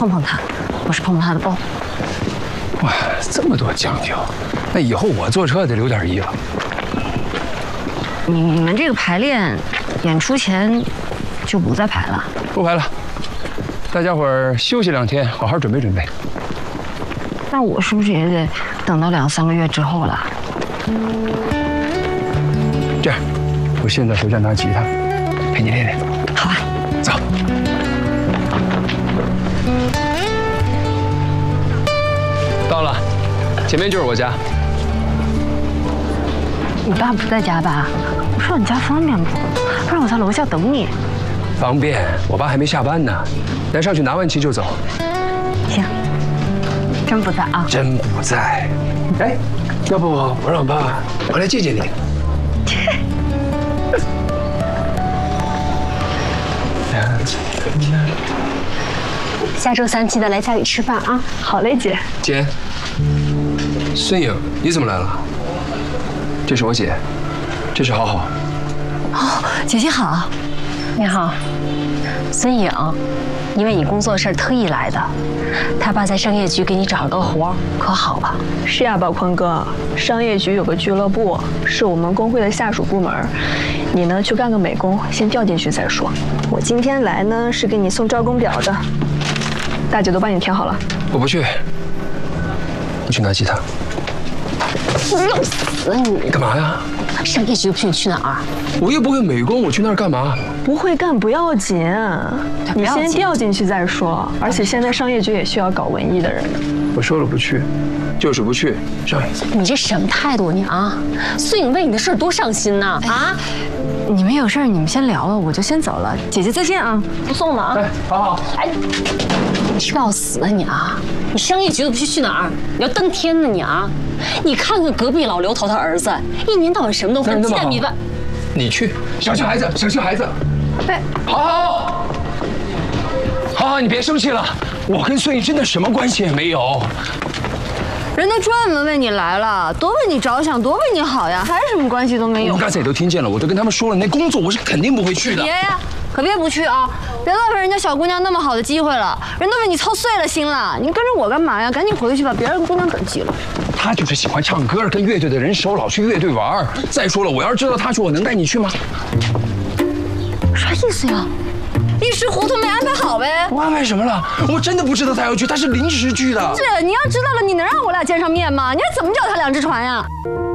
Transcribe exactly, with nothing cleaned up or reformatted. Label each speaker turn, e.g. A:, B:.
A: 碰碰它，我是碰碰它的包。
B: 哇，这么多讲究，那以后我坐车得留点意了。
A: 你你们这个排练，演出前就不再排了？
B: 不排了，大家伙儿休息两天，好好准备准备。
A: 那我是不是也得等到两三个月之后了？
B: 这样，我现在回家拿吉他，陪你练练。
A: 好啊，
B: 走。到了，前面就是我家。
A: 你爸不在家吧？我说你家方便不？不然我在楼下等你。
B: 方便，我爸还没下班呢。咱上去拿完旗就走。
A: 行，真不在啊？
B: 真不在。哎，要不我让我爸回来接接你？
C: 下周三记得来家里吃饭啊！
A: 好嘞，姐。
B: 姐，孙颖，你怎么来了？这是我姐，这是好好。
A: 哦，姐姐好。
C: 你好，孙颖，因为你工作事儿特意来的。他爸在商业局给你找了个活，可好吧？
D: 是呀，宝坤哥，商业局有个俱乐部，是我们工会的下属部门。你呢，去干个美工，先调进去再说。我今天来呢，是给你送招工表的。大姐都帮你填好了。
B: 我不去，我去拿吉他。
C: 弄死你！
B: 你干嘛呀？
C: 商业局不去你去哪儿？
B: 我又不会美工，我去那儿干嘛？
D: 不会干不要紧，你先调进去再说。而且现在商业局也需要搞文艺的人呢。
B: 我说了不去，就是不去。上来。
C: 你这什么态度你啊？孙颖为你的事多上心呐！啊！
A: 你们有事儿你们先聊了，我就先走了。姐姐再见啊！
C: 不送了啊！
B: 哎，好好。
C: 哎，你要死啊你啊！你商业局都不去去哪儿？你要登天呢你啊！你看看隔壁老刘头他儿子，一年到晚什么都分，见米饭。
B: 你去，小气孩子，小气孩子。哎，好好，好好，你别生气了。我跟孙颖真的什么关系也没有。
A: 人都专门为你来了，多为你着想，多为你好呀，还什么关系都没有？
B: 我刚才也都听见了，我都跟他们说了，那工作我是肯定不会去的。
A: 别呀，可别不去啊！别浪费人家小姑娘那么好的机会了，人都为你操碎了心了，你跟着我干嘛呀？赶紧回去吧，别让姑娘等急了。
B: 他就是喜欢唱歌，跟乐队的人熟，老去乐队玩。再说了，我要是知道他去，我能带你去吗？
A: 啥意思呀？一时糊涂没安排好呗。
B: 我安排什么了？我真的不知道他要去，他是临时去的。
A: 是，你要知道了，你能让我俩见上面吗？你还怎么脚踏两只船呀？